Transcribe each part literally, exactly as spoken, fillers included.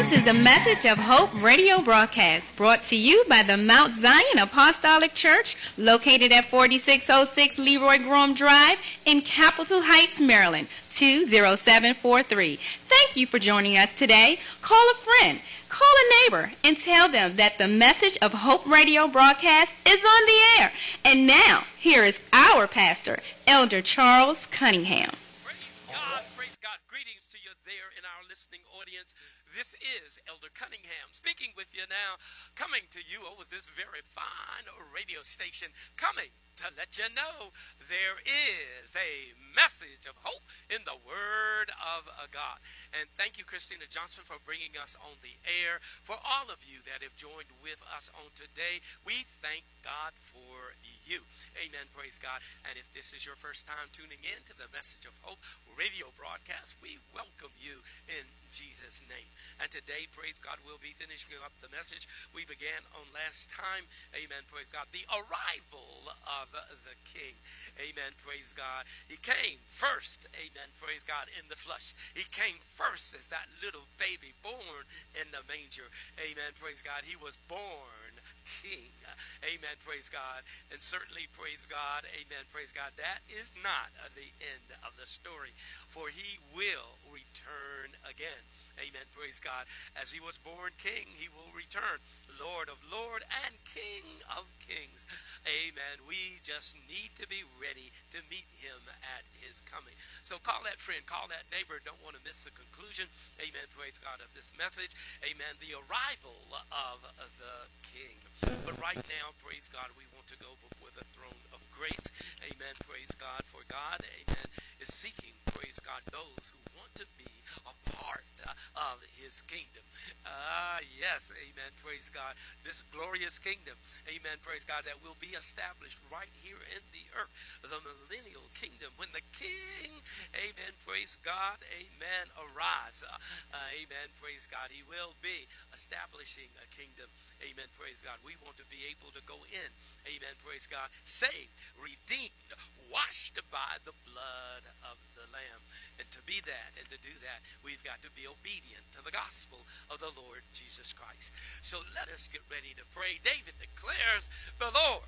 This is the Message of Hope radio broadcast brought to you by the Mount Zion Apostolic Church located at forty-six oh six Leroy Grome Drive in Capitol Heights, Maryland, two zero seven four three. Thank you for joining us today. Call a friend, call a neighbor, and tell them that the Message of Hope radio broadcast is on the air. And now, here is our pastor, Elder Charles Cunningham. Praise God, praise God. Greetings to you there in our listening audience. This is Elder Cunningham speaking with you now, coming to you over this very fine radio station, coming to let you know there is a message of hope in the Word of God. And thank you, Christina Johnson, for bringing us on the air. For all of you that have joined with us on today, we thank God for you. Amen, praise God. And if this is your first time tuning in to the Message of Hope radio broadcast, we welcome you in Jesus' name. And today, praise God, we'll be finishing up the message we began on last time. Amen, praise God. The arrival of the King. Amen, praise God. He came first, amen, praise God, in the flesh. He came first as that little baby born in the manger. Amen, praise God. He was born King. Amen, praise God. And certainly, praise God, amen, praise God, that is not uh, the end of the story, for he will return again. Amen, praise God. As he was born King, he will return, Lord of Lords and King of Kings. Amen. We just need to be ready to meet him at his coming. So call that friend, call that neighbor. Don't want to miss the conclusion, amen, praise God, of this message. Amen, the arrival of the King. But right now, praise God, we want to go before the throne of grace. Amen, praise God, for God, amen, is seeking, praise God, those who want to be a part uh, of his kingdom. Ah, uh, yes, amen, praise God. This glorious kingdom, amen, praise God, that will be established right here in the earth. The millennial kingdom, when the King, amen, praise God, amen, arrives. Uh, uh, amen, praise God. He will be establishing a kingdom. Amen, praise God. We want to be able to go in, amen, praise God, saved, redeemed, washed by the blood of the Lamb. And to be that and to do that, we've got to be obedient to the gospel of the Lord Jesus Christ. So let us get ready to pray. David declares, the Lord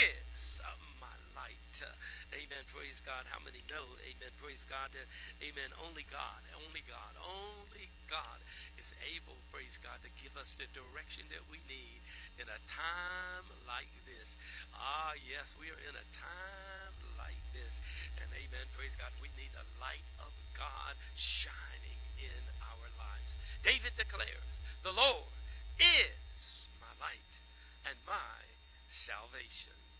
is my light. Uh, amen, praise God. How many know, amen, praise God, that, amen, only God, only God, only God is able, praise God, to give us the direction that we need in a time like this. Ah, yes, we are in a time like this. And amen, praise God, we need the light of God shining in our lives. David declares, the Lord is my light and my salvation.